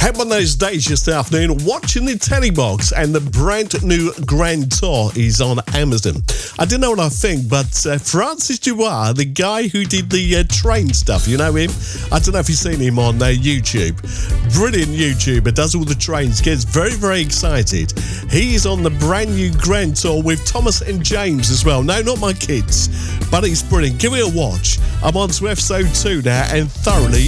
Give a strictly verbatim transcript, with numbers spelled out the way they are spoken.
Had one of those days just afternoon watching the telly box, and the brand new Grand Tour is on Amazon. I don't know what I think, but uh, Francis Dubois, the guy who did the uh, train stuff, you know him? I don't know if you've seen him on uh, YouTube. Brilliant YouTuber, does all the trains, gets very, very excited. He is on the brand new Grand Tour with Thomas and James as well. No, not my kids, but he's brilliant. Give it a watch. I'm on to episode two now and thoroughly